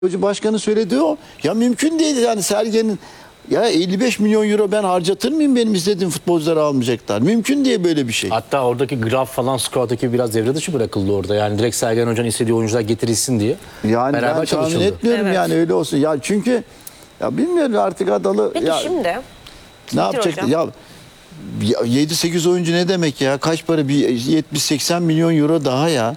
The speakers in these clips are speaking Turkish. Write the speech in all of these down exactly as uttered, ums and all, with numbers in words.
Hoca başkanı söyledi o. Ya mümkün değil yani Sergen'in ya elli beş milyon euro ben harcatır mıyım benim istediğim futbolcuları almayacaklar. Mümkün diye böyle bir şey. Hatta oradaki graf falan squad'daki biraz devre dışı bırakıldı orada. Yani direkt Sergen Hoca'nın istediği oyuncular getirilsin diye. Yani beraber ben tahmin çalışıldı. etmiyorum Evet. yani öyle olsun. Ya çünkü ya bilmiyorum artık Adalı Peki ya, şimdi ne yapacak? hocam. Ya yedi sekiz oyuncu ne demek ya? Kaç para? Bir yetmiş seksen milyon euro daha ya.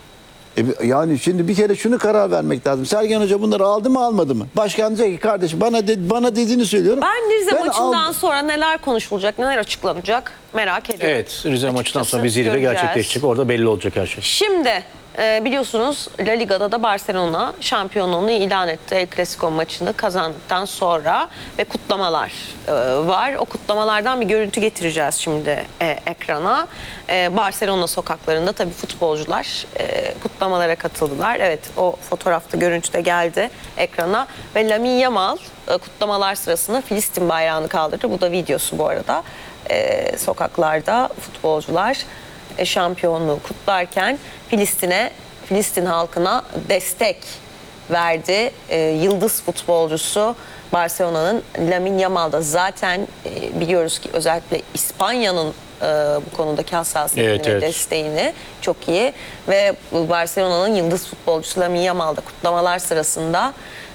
E, yani şimdi bir kere şunu karar vermek lazım. Sergen Hoca bunları aldı mı almadı mı? Başkan diyecek ki kardeşim bana de, bana dediğini söylüyorum. Ben Rize Ben maçından al- sonra neler konuşulacak, neler açıklanacak merak ediyorum. Evet, Rize maçından Açıkçası sonra bir zirve göreceğiz. gerçekleşecek. Orada belli olacak her şey. Şimdi e, biliyorsunuz La Liga'da da Barcelona şampiyonluğunu ilan etti. El Clasico maçını kazandıktan sonra ve kutlamalar e, var. O kutlamalardan bir görüntü getireceğiz şimdi e, ekrana. E, Barcelona sokaklarında tabii futbolcular e, kutlamalara katıldılar. Evet, o fotoğrafta görüntüde geldi ekrana ve Lamine Yamal e, kutlamalar sırasında Filistin bayrağını kaldırdı. Bu da videosu bu arada. E, sokaklarda futbolcular e, şampiyonluğu kutlarken Filistin'e, Filistin halkına destek verdi. E, yıldız futbolcusu Barcelona'nın Lamine Yamal da zaten e, biliyoruz ki özellikle İspanya'nın e, bu konudaki hassasiyetini Evet, ve evet. desteğini çok iyi ve Barcelona'nın yıldız futbolcusu Lamine Yamal da kutlamalar sırasında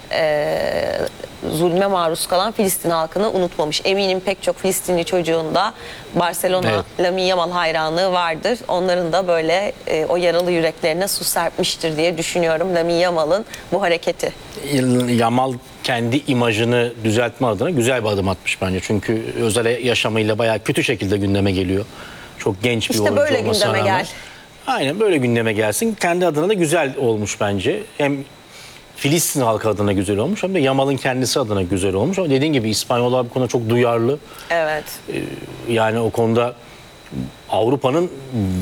e, zulme maruz kalan Filistin halkını unutmamış. Eminim pek çok Filistinli çocuğun da Barcelona Evet. Lamine Yamal hayranlığı vardır. Onların da böyle e, o yaralı yüreklerine su serpmiştir diye düşünüyorum Lamine Yamal'ın bu hareketi. Yamal kendi imajını düzeltme adına güzel bir adım atmış bence. Çünkü özel yaşamıyla bayağı kötü şekilde gündeme geliyor. Çok genç bir İşte oyuncu böyle olmasına gündeme rağmen. gel. Aynen böyle gündeme gelsin. Kendi adına da güzel olmuş bence. Hem Filistin halkı adına güzel olmuş hem de Yamal'ın kendisi adına güzel olmuş. Ama dediğin gibi İspanyollar bu konuda çok duyarlı. Evet. Yani o konuda Avrupa'nın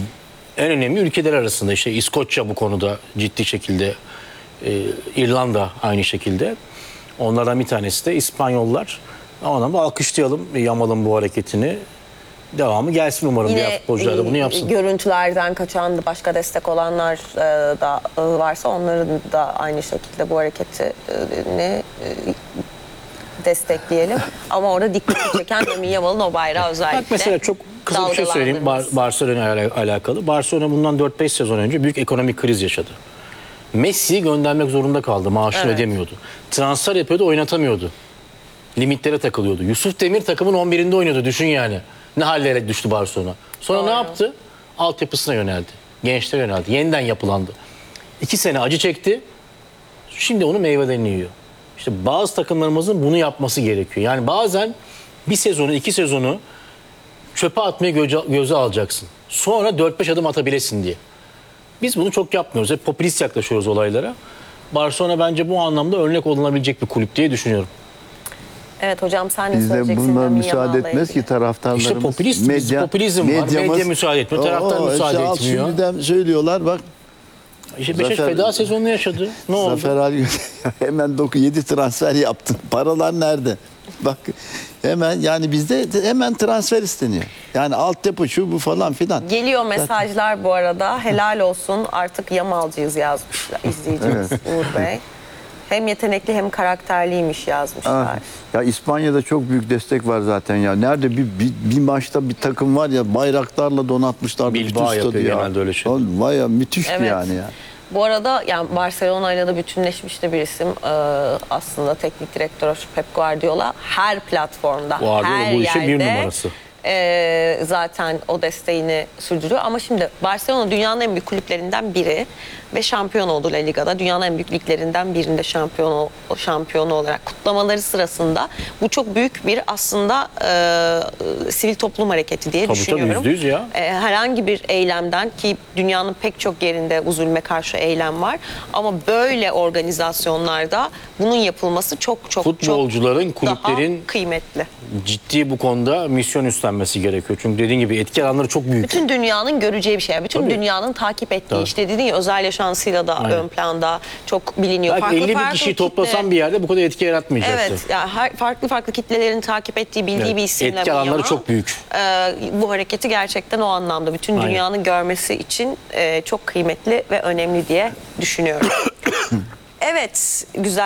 en önemli ülkeler arasında. İşte İskoçya bu konuda ciddi şekilde, e, İrlanda aynı şekilde. Onlardan bir tanesi de İspanyollar. Ama da alkışlayalım Yamal'ın bu hareketini. Devamı gelsin umarım. Diğer futbolcular da bunu yapsın. Görüntülerden kaçan başka destek olanlar e, da e, varsa onların da aynı şekilde bu hareketini e, destekleyelim. Ama orada dikkati çeken Lamine Yamal'ın o bayrağı özellikle. Bak mesela çok kısa bir şey söyleyeyim Bar Barcelona ile alakalı. Barcelona bundan dört beş sezon önce büyük ekonomik kriz yaşadı. Messi'yi göndermek zorunda kaldı. Maaşını Evet. ödemiyordu. Transfer yapıyordu, oynatamıyordu. Limitlere takılıyordu. Yusuf Demir takımın on birinde oynuyordu. Düşün yani. Ne hallere düştü Barcelona. Sonra Doğru. ne yaptı? Altyapısına yöneldi. Gençlere yöneldi. Yeniden yapılandı. İki sene acı çekti. Şimdi onu meyvelerini yiyor. İşte bazı takımlarımızın bunu yapması gerekiyor. Yani bazen bir sezonu, iki sezonu çöpe atmayı göze, göze alacaksın. Sonra dört beş adım atabilesin diye. Biz bunu çok yapmıyoruz. Hep popülist yaklaşıyoruz olaylara. Barcelona bence bu anlamda örnek olunabilecek bir kulüp diye düşünüyorum. Evet hocam, sen ne Bizde söyleyeceksin? bunlar Lamine müsaade Yamal'la etmez ilgili? ki taraftarlarımız. İşte popülist, popülizm var. Medya müsaade etmiyor, taraftar müsaade işte al etmiyor. Şimdiden söylüyorlar bak. İşte Beşiktaş Zafer- feda sezonunu yaşadı. Ne oldu? Zafer Ali hemen dokuz yedi transfer yaptın. Paralar nerede? Bak hemen yani bizde de hemen transfer isteniyor. Yani altyapı şu bu falan filan. Geliyor mesajlar bu arada. Helal olsun, artık Yamalcıyız yazmışlar izleyicimiz Uğur Bey. Hem yetenekli hem karakterliymiş yazmışlar. Ah, ya İspanya'da çok büyük destek var zaten ya. Nerede bir, bir, bir maçta bir takım var ya bayraklarla donatmışlar. Bilbao yapıyor genelde öyle şey. Vay ya müthişti Evet. yani ya. Bu arada yani Barcelona ile de bütünleşmiş de bir isim. Ee, aslında teknik direktör Pep Guardiola her platformda, Guardiola her bu işin yerde bir numarası. e, zaten o desteğini sürdürüyor. Ama şimdi Barcelona dünyanın en büyük kulüplerinden biri ve şampiyon oldu La Liga'da. Dünyanın en büyük liglerinden birinde şampiyon ol- şampiyonu olarak kutlamaları sırasında bu çok büyük bir aslında e, sivil toplum hareketi diye Tabii, düşünüyorum. tabii, yüzde yüz ya. E, herhangi bir eylemden, ki dünyanın pek çok yerinde bu zulme karşı eylem var, ama böyle organizasyonlarda bunun yapılması çok çok Futbolcuların, çok daha kulüplerin kıymetli. ciddi bu konuda misyon üstlenmesi gerekiyor. Çünkü dediğin gibi etki alanları çok büyük. Bütün dünyanın göreceği bir şey. Bütün Tabii. dünyanın takip ettiği, Tabii. işte dediğin ya, özel yaşantısıyla da Aynen. ön planda çok biliniyor. Belki Farklı elli bin farklı kişiyi kitle- toplasan bir yerde bu kadar etki yaratmayacaktı. Evet, yani her, farklı farklı kitlelerin takip ettiği, bildiği Evet, bir isim etki Lamine alanları Yamal. çok büyük. Ee, bu hareketi gerçekten o anlamda bütün Aynen. dünyanın görmesi için e, çok kıymetli ve önemli diye düşünüyorum. Evet, güzel.